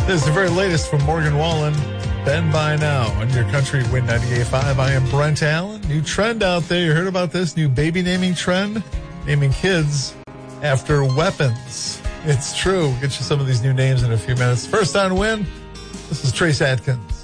This is the very latest from Morgan Wallen. Ben by now on your country Win 98.5. I am Brent Allen. New trend out there. You heard about this new baby naming trend? Naming kids after weapons. It's true. We'll get you some of these new names in a few minutes. First on Win, this is Trace Adkins.